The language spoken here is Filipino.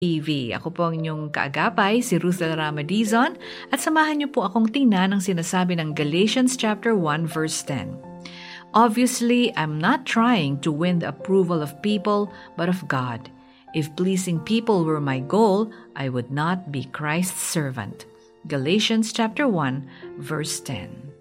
TV. Ako po ang inyong kaagapay, si Ruth Del Rama Dizon, at samahan niyo po akong tingnan ang sinasabi ng Galatians chapter 1 verse 10. Obviously, I'm not trying to win the approval of people, but of God. If pleasing people were my goal, I would not be Christ's servant. Galatians chapter 1 verse 10.